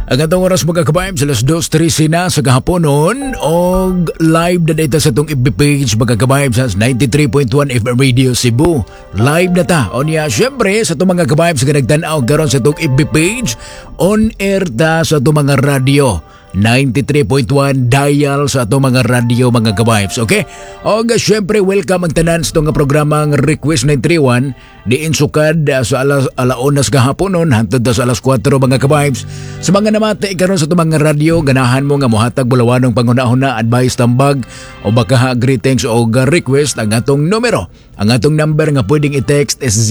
Ang atong oras mga kabayan sa alas 2:13 na sa kahaponon og live na data sa itong FB page mga kabayan sa 93.1 FM Radio Cebu. Live na ta. O niya, syempre sa itong mga kabayan sa kanagtanaw karon sa itong FB page, on air ta sa itong mga radio. 93.1 dial sa ato mga radio mga ka-vibes, okay? O syempre welcome ang tanan sa itong programang Request 931 diin sukad sa alaunas gahaponon hantod sa alas 4 mga ka-vibes. Sa mga namati karon sa itong mga radio, ganahan mo nga mohatag bulawanong panghuna-huna, advice, tambag o baka greetings o request ang atong numero. Ang atong number nga pwedeng i-text is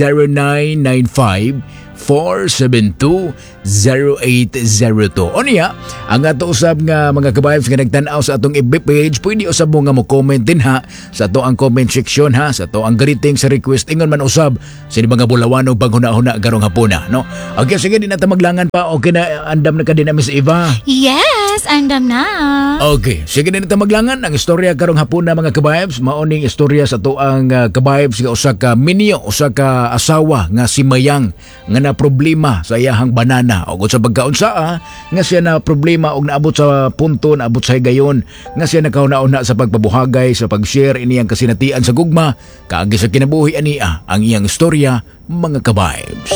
0995-472-0802. O niya, ang ato usab nga mga kabayos nga nagtanaw sa atong FB page, pwede usab mo nga mo comment din ha sa ato ang comment section ha, sa ato ang greeting sa request ingon man usab sa mga bulawan o paghuna-huna karong hapuna, no? Okay, sige, di na ta maglangan pa. Okay na, andam na ka din na Miss Eva? Yes, andam na. Okay, sige, di na ta maglangan. Ang istorya karong hapuna mga kabayos, maoning istorya sa ato ang kabayos nga usa ka minyo, usa ka asawa nga si Mayang nga na problema sa iyahang banana o sa pagkaunsaa nga siya na problema og naabot sa punto, naabot sa higayon nga siya nakauna-una sa pagpabuhagay, sa pag-share iniyang kasinatian sa gugma kaagi sa kinabuhi ania ang iyang istorya mga ka-vibes.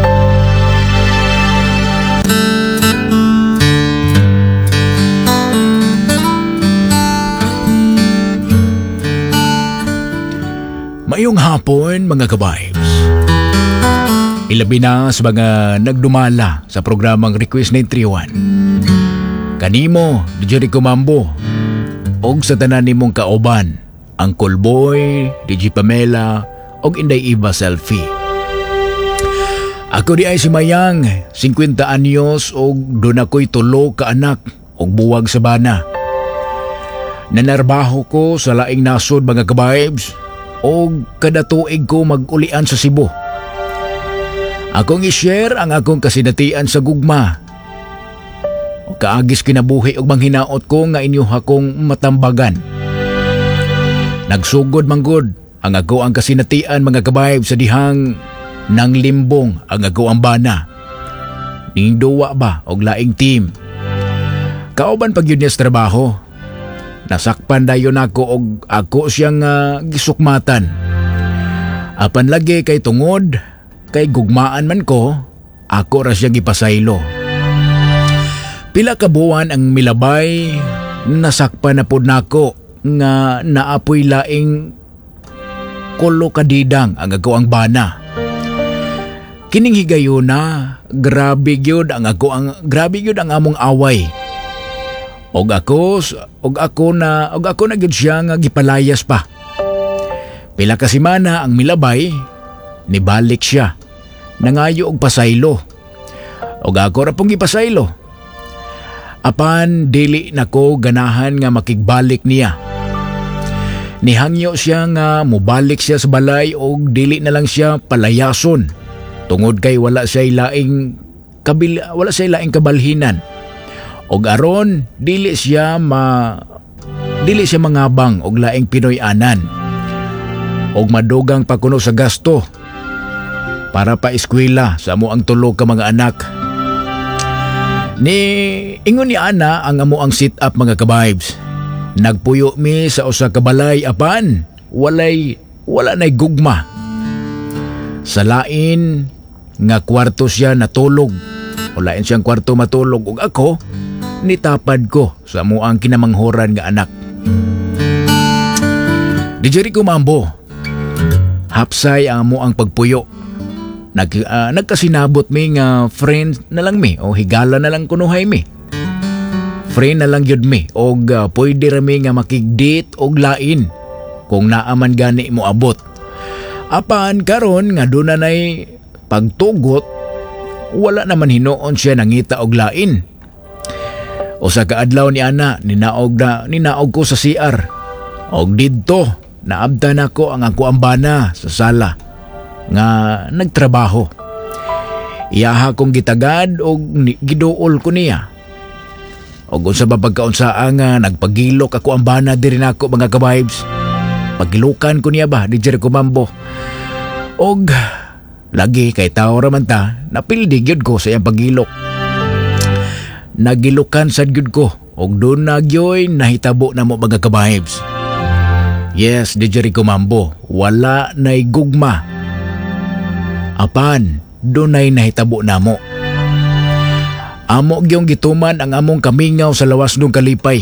Mayong hapon mga ka-vibes. Ilabi na sa mga nagdumala sa programang Request 931. Kanimo, DJ Comambo, og sa tanan nimong kauban, Uncle Boy, DJ Pamela, og Inday Eva Selfie. Ako di ay si Mayang, 50 anyos og doon ako'y tulo ka anak og buwag sa bana. Nanarbaho ko sa laing nasod mga ka-vibes og kada tuig ko mag-ulian sa Cebu. Akong i-share ang akong kasinatian sa gugma. O kaagis kinabuhi og manghinaot ko nga inyo akong matambagan. Nagsugod manggod ang ako ang kasinatian mga kabayb sa dihang nang limbong ang ako ang bana. Ning duwa ba og laing team. Kauban pag yun niya sa trabaho. Nasakpan dayon ako og ako siyang gisukmatan. Apan lagi kay tungod kay gugmaan man ko, ako ra siya gipasaylo. Pila ka buwan ang milabay, nasakpan na pud nako nga naapoy laing kulo kadidang ang ako ang bana. Kining higayon na, grabe gyud ang among away. Og ako na gyud siya nga gipalayas pa. Pila ka semana ang milabay, nibalik siya. Nangayo og pasaylo. Og ako ra pong gipasaylo. Apan dili nako ganahan nga makigbalik niya. Nihangyo siya nga mubalik siya sa balay og dili na lang siya palayason. Tungod kay wala siya laing kabalhinan. Og aron dili siya mangabang og laing Pinoy-anan. Og madugang pa kuno sa gasto para pa eskwela sa amo ang tulo ka mga anak. Ingon ni Ana ang amo ang sit up mga ka-vibes. Nagpuyo mi sa usa ka balay apan wala nay gugma. Sa lain nga kwarto siya natulog. O lain siyang kwarto matulog ug ako nitapad ko sa amo ang kinamanghoran nga anak. DJ Comambo, hapsay ang amo ang pagpuyo. Nagkasinabot mi nga friend na lang mi o higala na lang kunuhay mi. Friend na lang yun mi og pwede rami nga makigdate og lain kung naaman gani mo abot. Apan karon nga doon na nay pagtugot, wala naman hinoon siya nangita og lain. O sa kaadlaw ni Ana, ninaog ko sa CR. Og didto, naabdan ako ang ako ang bana sa sala nga nagtrabaho. Iyaha kong gitagad og giduol ko niya. Og unsa ba pagkaunsaa nga nagpagilok ako ang bana diri nako mga ka-vibes. Pagilukan ko niya ba di Jericho Mambo. Og lagi kay tao raman ta napildi gyud ko sa iyang pagilok. nagilukan sad gyud ko og doon nagyoy nahitabo na mo mga kabahibs. Yes, DJ Rico Mambo, wala nay gugma. Apan, doon ay nahitabo na mo. Amo gyong gituman ang among kamingaw sa lawas ng kalipay.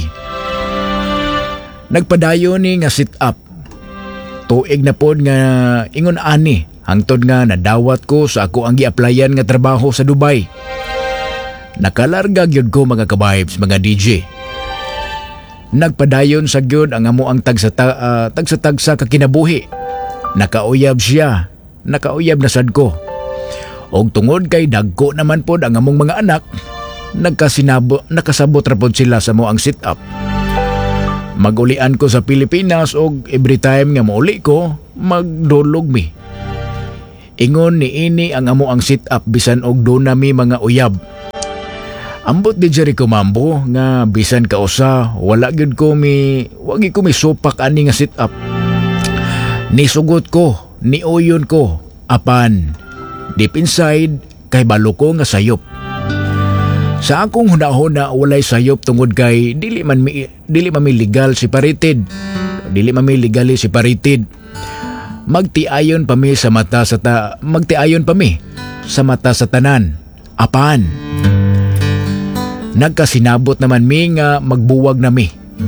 Nagpadayon ni nga sit up. Tuig na pod nga ingon ani hangtod nga nadawat ko sa ako ang gi-applyan nga trabaho sa Dubai. Nakalarga gyud ko mga kabahibs, mga DJ. Nagpadayon sa gyud ang amo ang tagsa-tagsa ka kinabuhi. Nakauyab siya, nakauyab na sad ko. Og tungod kay dagko naman pod ang among mga anak, nakasabot ra pod sila sa mo ang sit up. Magulian ko sa Pilipinas og every time nga mauli ko, magdulog mi. Ingon ni ini ang amo ang sit up bisan og do na mi mga uyab. Ambot di Jericho Mambo nga bisan ka usa wala gyud ko wagi ko mi supak ani nga sit up. Nisugot ko, niuyon ko, apan deep inside kay balo ko nga sayop. Sa akong hunahuna walay sayop tungod kay dili man mi legal separated. Dili man mi legally separated. Magtiayon pa mi sa mata sa tanan. Apan nagkasinabot naman mi nga magbuwag na mi.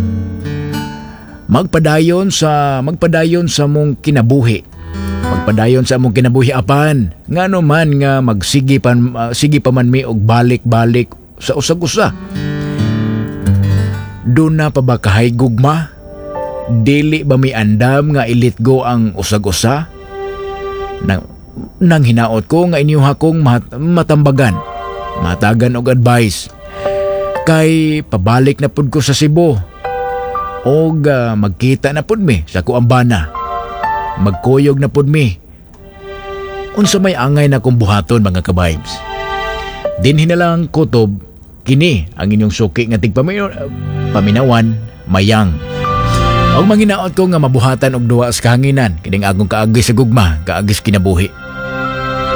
Magpadayon sa mong kinabuhi. Magpadayon sa among kinabuhi apan ngano man nga sige pa man mi og balik-balik sa usag-usa. Doon na pa ba kahay gugma? Dili ba mi andam nga ilit go ang usag-usa? Nang hinaot ko nga inyuha kong matambagan, matagan og advice. Kay pabalik na pud ko sa Cebu. Og magkita na pud mi sa kuambana. Magkuyog na pud mi. Unsa may angay na kong buhaton mga kabibes. Dinhi na lang kutob kini ang inyong suki nga paminawan mayang. Og manginaot ko nga mabuhatan og duwa sa kahanginan kining agong kaagis sa gugma, kaagis kinabuhi.